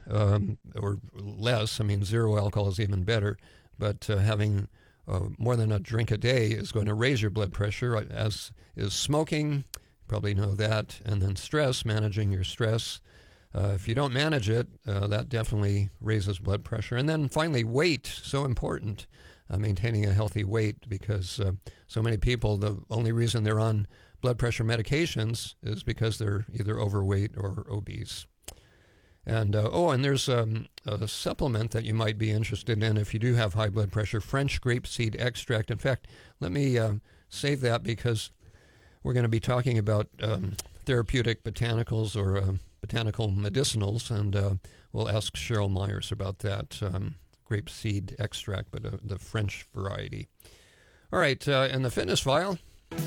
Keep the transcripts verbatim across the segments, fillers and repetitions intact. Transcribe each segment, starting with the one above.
um, or less. I mean, zero alcohol is even better. But uh, having uh, more than a drink a day is going to raise your blood pressure, as is smoking. You probably know that. And then stress, managing your stress. Uh, if you don't manage it, uh, that definitely raises blood pressure. And then finally, weight, so important, uh, maintaining a healthy weight, because uh, so many people, the only reason they're on blood pressure medications is because they're either overweight or obese. And, uh, oh, and there's um, a supplement that you might be interested in if you do have high blood pressure, French grapeseed extract. In fact, let me uh, save that, because we're going to be talking about um, therapeutic botanicals or uh, botanical medicinals, and uh, we'll ask Cheryl Myers about that um, grapeseed extract, but uh, the French variety. All right, uh, in the fitness file,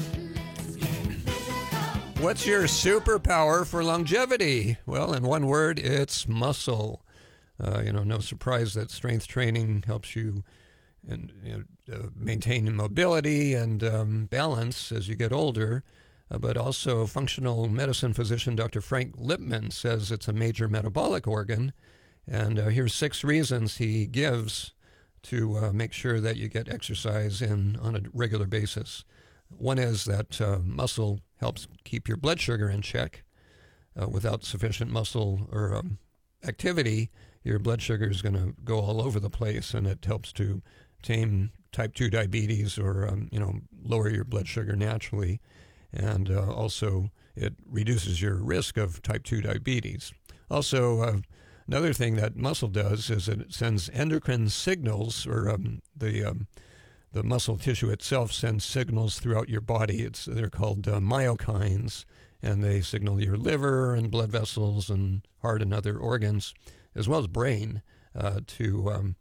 what's your superpower for longevity? Well, in one word, it's muscle. Uh, you know, no surprise that strength training helps you and you know, uh, maintain mobility and um, balance as you get older. Uh, but also functional medicine physician Doctor Frank Lipman says it's a major metabolic organ. And uh, here's six reasons he gives to uh, make sure that you get exercise in on a regular basis. One is that uh, muscle helps keep your blood sugar in check. Uh, without sufficient muscle or um, activity, your blood sugar is going to go all over the place, and it helps to tame type two diabetes or um, you know lower your blood sugar naturally. And uh, also it reduces your risk of type two diabetes. Also, uh, another thing that muscle does is it sends endocrine signals, or um, the um, the muscle tissue itself sends signals throughout your body. It's they're called uh, myokines, and they signal your liver and blood vessels and heart and other organs, as well as brain, uh, to um,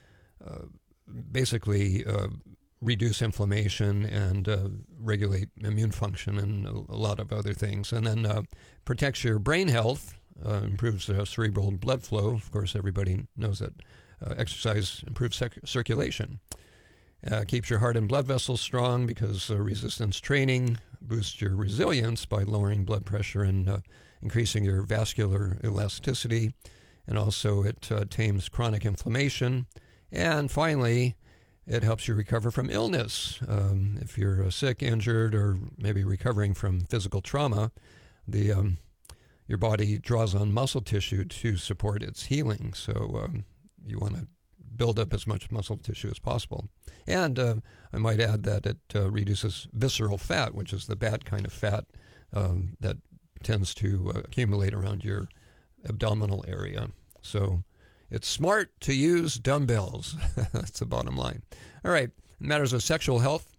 uh, basically uh, reduce inflammation and uh, regulate immune function and a, a lot of other things. And then uh, protects your brain health, uh, improves uh, cerebral blood flow. Of course, everybody knows that uh, exercise improves sec- circulation. Uh, keeps your heart and blood vessels strong, because uh, resistance training boosts your resilience by lowering blood pressure and uh, increasing your vascular elasticity. And also it uh, tames chronic inflammation. And finally, it helps you recover from illness. Um, if you're uh, sick, injured, or maybe recovering from physical trauma, the um, your body draws on muscle tissue to support its healing. So um, you want to build up as much muscle tissue as possible. And uh, I might add that it uh, reduces visceral fat, which is the bad kind of fat um, that tends to uh, accumulate around your abdominal area. So it's smart to use dumbbells. That's the bottom line. All right, in matters of sexual health,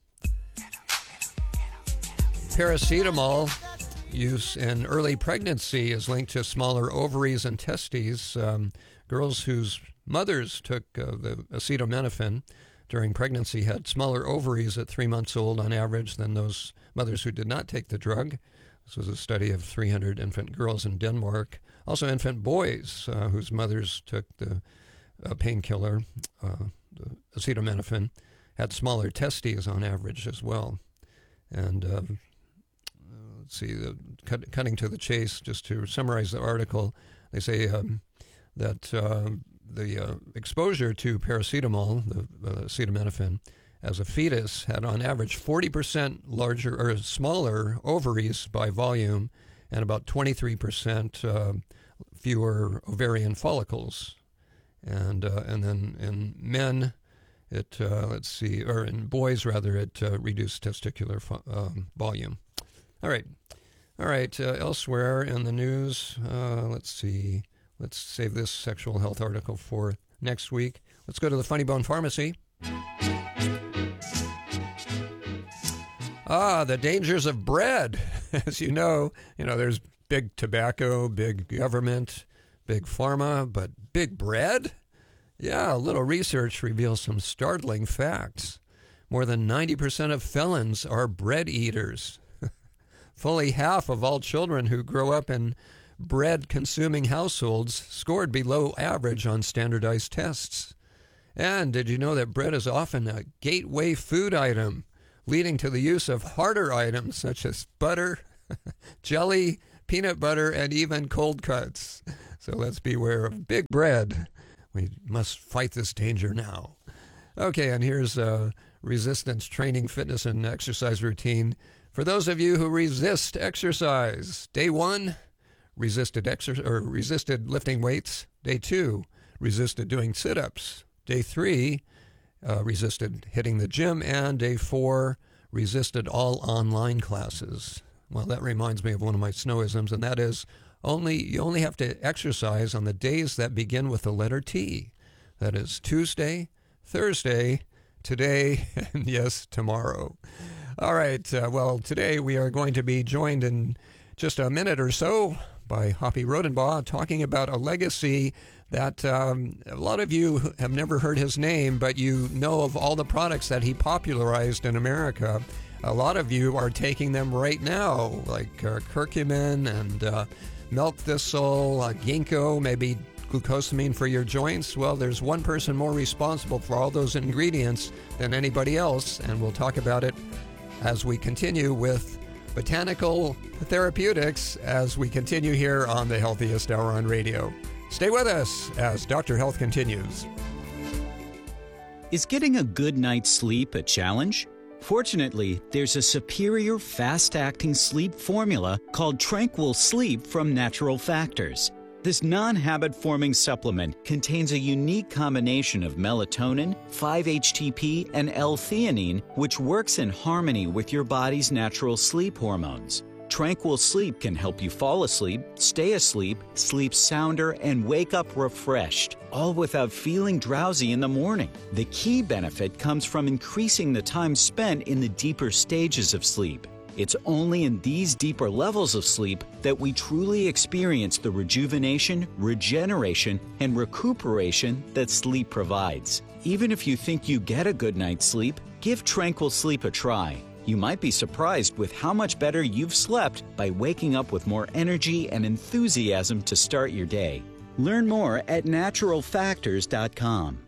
paracetamol use in early pregnancy is linked to smaller ovaries and testes. Um, girls whose mothers took uh, the acetaminophen during pregnancy had smaller ovaries at three months old on average than those mothers who did not take the drug. This was a study of three hundred infant girls in Denmark. Also infant boys uh, whose mothers took the uh, painkiller, uh, the acetaminophen, had smaller testes on average as well. And uh, let's see, the, cut, cutting to the chase, just to summarize the article, they say um, that uh, the uh, exposure to paracetamol, the uh, acetaminophen, as a fetus had on average forty percent larger or smaller ovaries by volume, and about twenty-three percent uh, fewer ovarian follicles. And uh, and then in men, it uh, let's see, or in boys rather, it uh, reduced testicular fo- um, volume. All right, all right. Uh, elsewhere in the news, uh, let's see. Let's save this sexual health article for next week. Let's go to the Funny Bone Pharmacy. Ah, the dangers of bread. As you know, you know, there's big tobacco, big government, big pharma, but big bread? Yeah, a little research reveals some startling facts. More than ninety percent of felons are bread eaters. Fully half of all children who grow up in bread-consuming households scored below average on standardized tests. And did you know that bread is often a gateway food item, leading to the use of harder items such as butter, jelly, peanut butter, and even cold cuts. So let's beware of big bread. We must fight this danger now. Okay, and here's a resistance training, fitness, and exercise routine for those of you who resist exercise. Day one, resisted exer- or resisted lifting weights. Day two, resisted doing sit-ups. Day three, uh, resisted hitting the gym. And day four, resisted all online classes. Well, that reminds me of one of my snowisms, and that is only you only have to exercise on the days that begin with the letter T. That is Tuesday, Thursday, today, and yes, tomorrow. All right, uh, well, today we are going to be joined in just a minute or so by Hoppy Rodenbaugh talking about a legacy that um, a lot of you have never heard his name, but you know of all the products that he popularized in America. A lot of you are taking them right now, like uh, curcumin and uh, milk thistle, uh, ginkgo, maybe glucosamine for your joints. Well, there's one person more responsible for all those ingredients than anybody else, and we'll talk about it as we continue with botanical therapeutics as we continue here on the Healthiest Hour on Radio. Stay with us as Doctor Health continues. Is getting a good night's sleep a challenge? Fortunately, there's a superior fast-acting sleep formula called Tranquil Sleep from Natural Factors. This non-habit-forming supplement contains a unique combination of melatonin, five H T P, and L-theanine, which works in harmony with your body's natural sleep hormones. Tranquil Sleep can help you fall asleep, stay asleep, sleep sounder, and wake up refreshed, all without feeling drowsy in the morning. The key benefit comes from increasing the time spent in the deeper stages of sleep. It's only in these deeper levels of sleep that we truly experience the rejuvenation, regeneration, and recuperation that sleep provides. Even if you think you get a good night's sleep, give Tranquil Sleep a try. You might be surprised with how much better you've slept by waking up with more energy and enthusiasm to start your day. Learn more at natural factors dot com.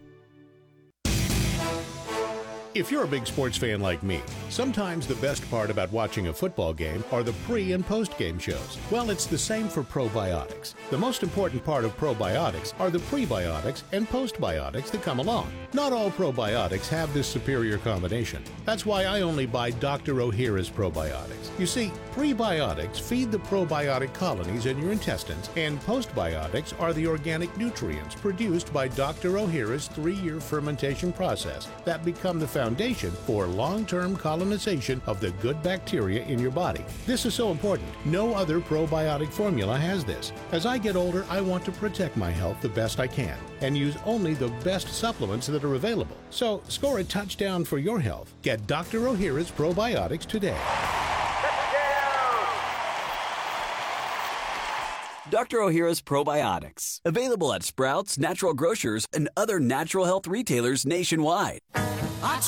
If you're a big sports fan like me, sometimes the best part about watching a football game are the pre- and post-game shows. Well, it's the same for probiotics. The most important part of probiotics are the prebiotics and postbiotics that come along. Not all probiotics have this superior combination. That's why I only buy Doctor Ohhira's probiotics. You see, prebiotics feed the probiotic colonies in your intestines, and postbiotics are the organic nutrients produced by Doctor Ohhira's three-year fermentation process that become the foundation for long-term colonization of the good bacteria in your body. This is so important. No other probiotic formula has this. As I get older, I want to protect my health the best I can and use only the best supplements that are available. So score a touchdown for your health. Get Doctor Ohhira's probiotics today. Doctor Ohhira's Probiotics. Available at Sprouts, Natural Grocers, and other natural health retailers nationwide. I